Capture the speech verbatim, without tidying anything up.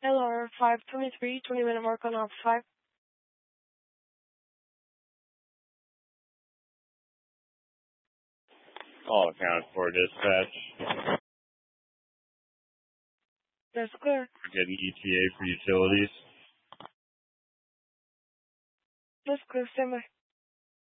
L R five twenty-three, twenty minute mark on Alpha five. All accounted for, dispatch. That's clear. We're getting E T A for utilities. That's clear, stand by.